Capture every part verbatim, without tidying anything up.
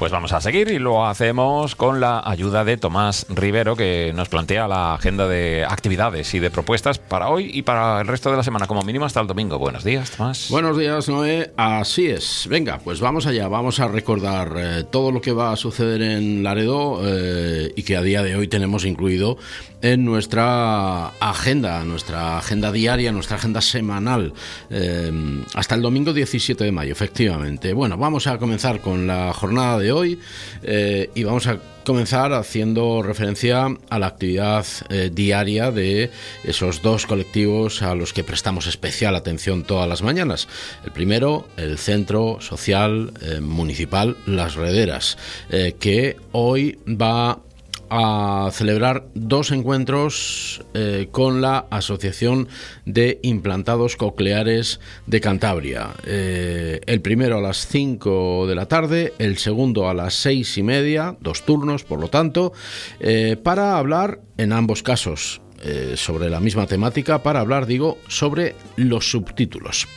Pues vamos a seguir y lo hacemos con la ayuda de Tomás Rivero, que nos plantea la agenda de actividades y de propuestas para hoy y para el resto de la semana, como mínimo hasta el domingo. Buenos días, Tomás. Buenos días, Noé. Así es. Venga, pues vamos allá. Vamos a recordar eh, todo lo que va a suceder en Laredo eh, y que a día de hoy tenemos incluido en nuestra agenda, nuestra agenda diaria, nuestra agenda semanal, eh, hasta el domingo diecisiete de mayo, efectivamente. Bueno, vamos a comenzar con la jornada de hoy eh, y vamos a comenzar haciendo referencia a la actividad eh, diaria de esos dos colectivos a los que prestamos especial atención todas las mañanas. El primero, el Centro Social eh, Municipal Las Rederas, eh, que hoy va a celebrar dos encuentros eh, con la Asociación de Implantados Cocleares de Cantabria. Eh, el primero a las cinco de la tarde, el segundo a las seis y media, dos turnos, por lo tanto, eh, para hablar, en ambos casos, eh, sobre la misma temática, para hablar, digo, sobre los subtítulos.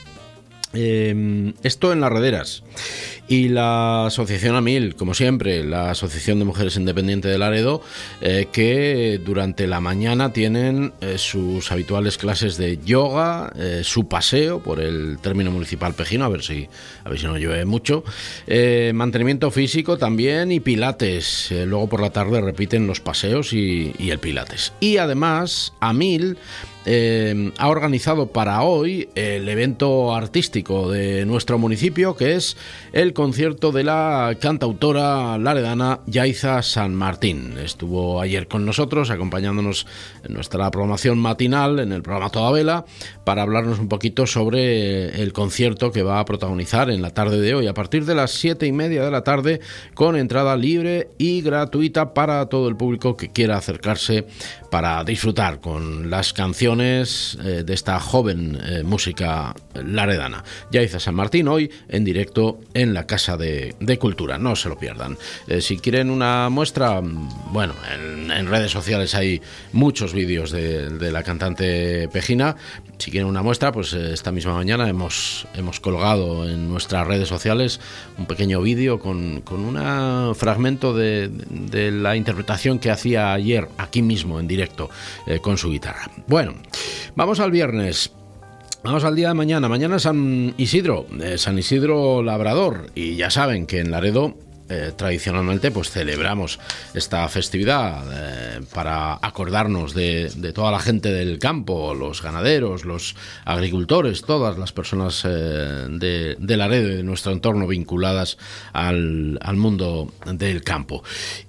Eh, esto en Las Rederas. Y la Asociación AMIL, como siempre, la Asociación de Mujeres Independientes de Laredo, eh, que durante la mañana tienen eh, sus habituales clases de yoga, eh, su paseo por el término municipal pejino, a ver si, a ver si no llueve mucho, eh, mantenimiento físico también y pilates. Eh, luego por la tarde repiten los paseos y, y el pilates. Y además, AMIL Eh, ha organizado para hoy el evento artístico de nuestro municipio, que es el concierto de la cantautora laredana Yaiza San Martín. Estuvo ayer con nosotros, acompañándonos en nuestra programación matinal, en el programa Toda Vela, para hablarnos un poquito sobre el concierto que va a protagonizar en la tarde de hoy, a partir de las siete y media de la tarde, con entrada libre y gratuita para todo el público que quiera acercarse para disfrutar con las canciones eh, de esta joven eh, música laredana. Yaiza San Martín hoy en directo en la Casa de, de Cultura, no se lo pierdan. Eh, si quieren una muestra, bueno, en, en redes sociales hay muchos vídeos de, de la cantante pejina. Si quieren una muestra, pues esta misma mañana hemos, hemos colgado en nuestras redes sociales un pequeño vídeo con, con un fragmento de, de la interpretación que hacía ayer aquí mismo en directo eh, con su guitarra. Bueno, vamos al viernes. Vamos al día de mañana. Mañana es San Isidro, eh, San Isidro Labrador. Y ya saben que en Laredo Eh, tradicionalmente pues celebramos esta festividad eh, para acordarnos de, de toda la gente del campo, los ganaderos, los agricultores, todas las personas eh, de, de Laredo y de nuestro entorno vinculadas al, al mundo del campo.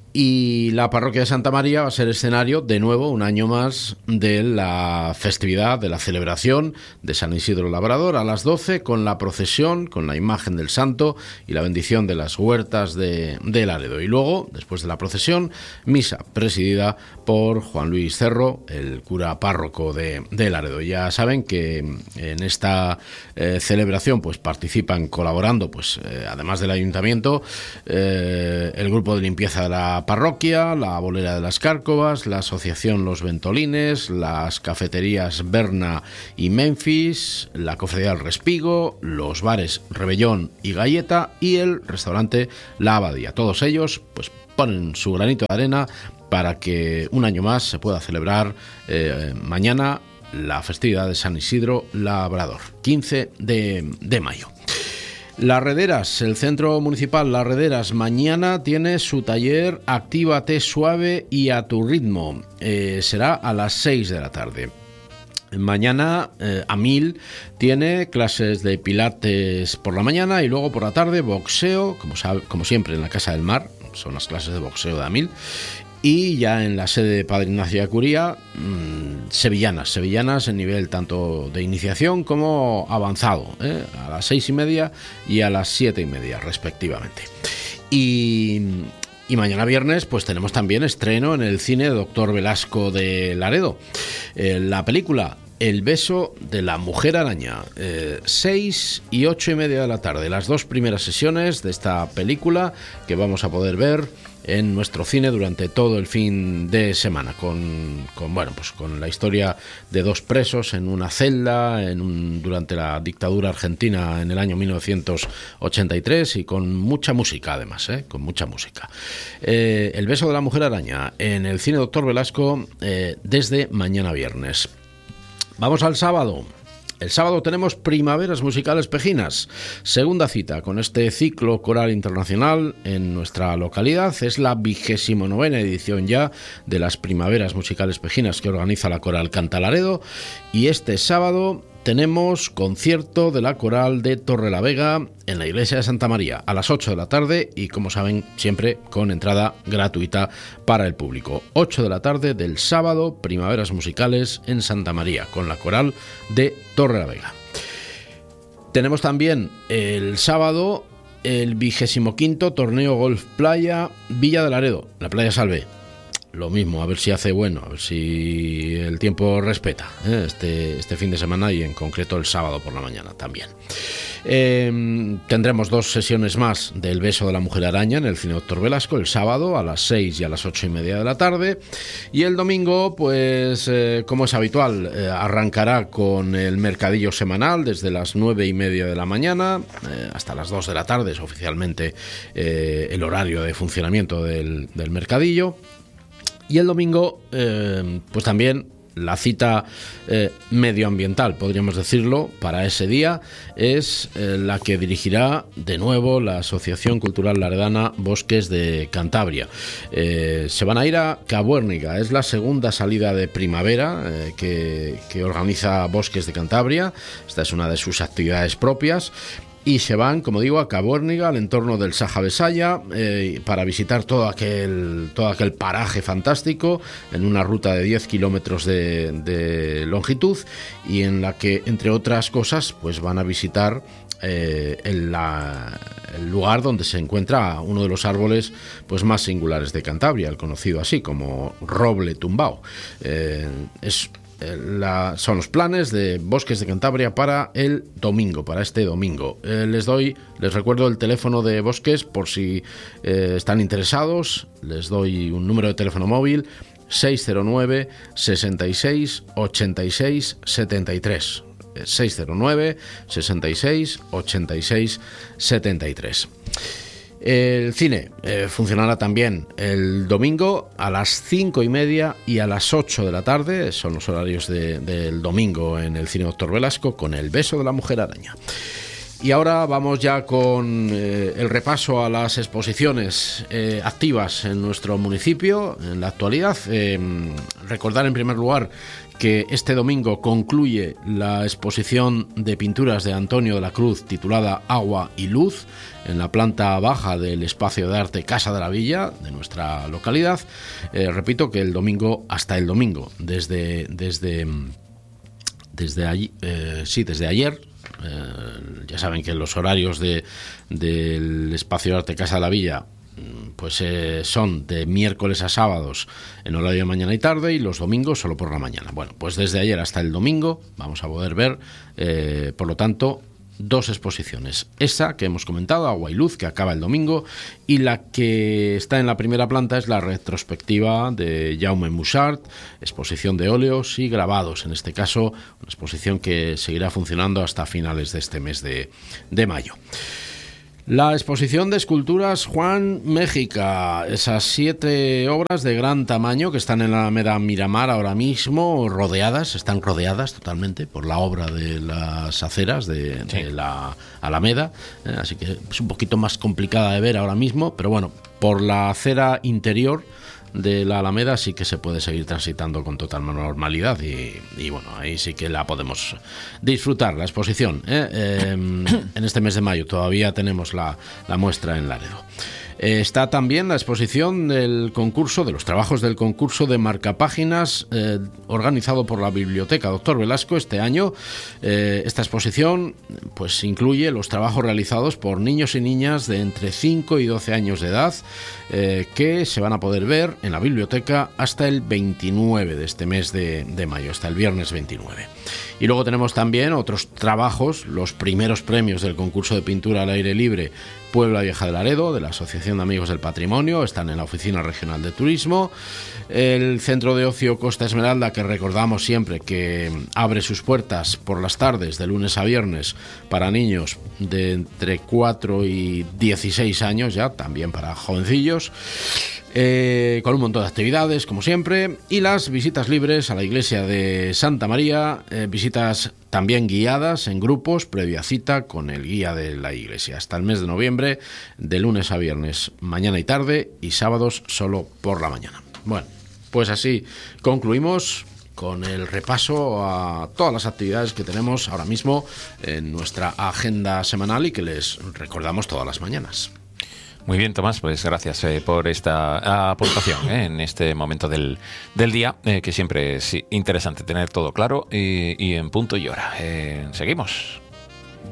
Y la parroquia de Santa María va a ser escenario, de nuevo, un año más, de la festividad, de la celebración de San Isidro Labrador a las doce, con la procesión, con la imagen del santo y la bendición de las huertas de, de Laredo. Y luego, después de la procesión, misa presidida por Juan Luis Cerro, el cura párroco de, de Laredo. Ya saben que en esta eh, celebración pues participan colaborando, pues eh, además del ayuntamiento, eh, el grupo de limpieza de la parroquia, la Bolera de las Cárcovas, la Asociación Los Ventolines, las cafeterías Berna y Memphis, la Cofradía del Respigo, los bares Rebellón y Galleta y el restaurante La Abadía. Todos ellos pues ponen su granito de arena para que un año más se pueda celebrar eh, mañana la festividad de San Isidro Labrador, quince de mayo. Las Rederas, el Centro Municipal Las Rederas, mañana tiene su taller Actívate Suave y a tu ritmo. Eh, será a las seis de la tarde. Mañana eh, AMIL tiene clases de pilates por la mañana y luego por la tarde boxeo, como, sabe, como siempre en la Casa del Mar, son las clases de boxeo de AMIL. Y ya en la sede de Padre Ignacio de Acuría, mmm, sevillanas, sevillanas en nivel tanto de iniciación como avanzado, ¿eh? a las seis y media y a las siete y media respectivamente. Y, y mañana viernes pues tenemos también estreno en el cine de Doctor Velasco de Laredo. Eh, la película El beso de la mujer araña, eh, seis y ocho y media de la tarde, las dos primeras sesiones de esta película que vamos a poder ver en nuestro cine durante todo el fin de semana, con, con bueno, pues con la historia de dos presos en una celda en un, durante la dictadura argentina en el año mil novecientos ochenta y tres, y con mucha música además, ¿eh? con mucha música. Eh, El beso de la mujer araña en el cine Doctor Velasco eh, desde mañana viernes. Vamos al sábado. El sábado tenemos Primaveras Musicales Pejinas, segunda cita con este ciclo coral internacional en nuestra localidad. Es la vigésimo novena edición ya de las Primaveras Musicales Pejinas que organiza la Coral Cantalaredo, y este sábado tenemos concierto de la Coral de Torrelavega en la iglesia de Santa María a las ocho de la tarde, y como saben siempre con entrada gratuita para el público. ocho de la tarde del sábado, Primaveras Musicales en Santa María con la Coral de Torrelavega. Tenemos también el sábado el vigésimo quinto torneo Golf Playa Villa de Laredo, la Playa Salvé. Lo mismo, a ver si hace bueno, a ver si el tiempo respeta ¿eh? este, este fin de semana, y en concreto el sábado por la mañana también. Eh, tendremos dos sesiones más del beso de la mujer araña en el cine Doctor Velasco, el sábado a las seis y a las ocho y media de la tarde, y el domingo, pues eh, como es habitual, eh, arrancará con el mercadillo semanal desde las nueve y media de la mañana eh, hasta las dos de la tarde, es oficialmente eh, el horario de funcionamiento del, del mercadillo. Y el domingo, eh, pues también la cita eh, medioambiental, podríamos decirlo, para ese día es eh, la que dirigirá de nuevo la Asociación Cultural Laredana Bosques de Cantabria. Eh, se van a ir a Cabuérniga, es la segunda salida de primavera eh, que, que organiza Bosques de Cantabria. Esta es una de sus actividades propias. Y se van, como digo, a Cabuérniga, al entorno del Saja Besaya, eh, para visitar todo aquel, todo aquel paraje fantástico en una ruta de diez kilómetros de, de longitud, y en la que, entre otras cosas, pues van a visitar eh, el, la, el lugar donde se encuentra uno de los árboles pues más singulares de Cantabria, el conocido así como roble tumbao. Eh, es La, son los planes de Bosques de Cantabria para el domingo, para este domingo. Eh, les doy, les recuerdo el teléfono de Bosques por si eh, están interesados. Les doy un número de teléfono móvil: seis cero nueve, sesenta y seis, ochenta y seis, setenta y tres. seis cero nueve, sesenta y seis, ochenta y seis, setenta y tres. El cine eh, funcionará también el domingo a las cinco y media y a las ocho de la tarde, son los horarios de, del domingo en el cine Doctor Velasco, con El beso de la mujer araña. Y ahora vamos ya con eh, el repaso a las exposiciones eh, activas en nuestro municipio en la actualidad. Eh, recordar en primer lugar que este domingo concluye la exposición de pinturas de Antonio de la Cruz titulada Agua y Luz en la planta baja del espacio de arte Casa de la Villa de nuestra localidad. Eh, repito que el domingo, hasta el domingo, desde desde desde allí, eh, sí, desde ayer. Eh, ya saben que los horarios de del espacio de arte Casa de la Villa pues eh, son de miércoles a sábados en horario de mañana y tarde, y los domingos solo por la mañana. Bueno, pues desde ayer hasta el domingo vamos a poder ver, eh, por lo tanto, dos exposiciones. Esa que hemos comentado, Agua y Luz, que acaba el domingo, y la que está en la primera planta es la retrospectiva de Jaume Mussart, exposición de óleos y grabados, en este caso una exposición que seguirá funcionando hasta finales de este mes de, de mayo. La exposición de esculturas Juan Méxica, esas siete obras de gran tamaño que están en la Alameda Miramar ahora mismo, rodeadas, están rodeadas totalmente por la obra de las aceras de, sí. de la Alameda, eh, así que es un poquito más complicada de ver ahora mismo, pero bueno, por la acera interior de la Alameda sí que se puede seguir transitando con total normalidad, y, y bueno, ahí sí que la podemos disfrutar, la exposición, ¿eh? Eh, en este mes de mayo todavía tenemos la, la muestra en Laredo. Eh, está también la exposición del concurso, de los trabajos del concurso de marcapáginas eh, organizado por la Biblioteca Doctor Velasco este año. Eh, esta exposición pues incluye los trabajos realizados por niños y niñas de entre cinco y doce años de edad eh, que se van a poder ver en la biblioteca hasta el veintinueve de este mes de, de mayo, hasta el viernes veintinueve. Y luego tenemos también otros trabajos, los primeros premios del concurso de pintura al aire libre Puebla Vieja de Laredo, de la Asociación de Amigos del Patrimonio, están en la Oficina Regional de Turismo. El Centro de Ocio Costa Esmeralda, que recordamos siempre que abre sus puertas por las tardes de lunes a viernes para niños de entre cuatro y dieciséis años, ya también para jovencillos. Eh, con un montón de actividades como siempre, y las visitas libres a la iglesia de Santa María, eh, visitas también guiadas en grupos previa cita con el guía de la iglesia hasta el mes de noviembre, de lunes a viernes mañana y tarde, y sábados solo por la mañana. Bueno, pues así concluimos con el repaso a todas las actividades que tenemos ahora mismo en nuestra agenda semanal y que les recordamos todas las mañanas. Muy bien, Tomás, pues gracias eh, por esta aportación eh, en este momento del, del día, eh, que siempre es interesante tener todo claro y, y en punto y hora. Eh, seguimos.